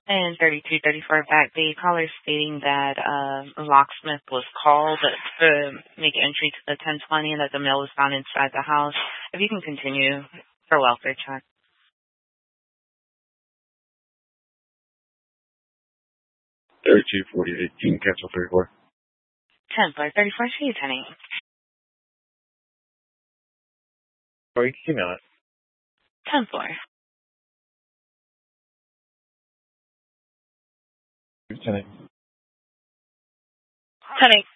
And 3234 back, the caller stating that a locksmith was called to make entry to the 1020 and that the mail was found inside the house. If you can continue for welfare check. 3248, you can cancel 34. 10-4-34, see you, Tenny. Or you can email it. 10-4. Tenny. Tenny.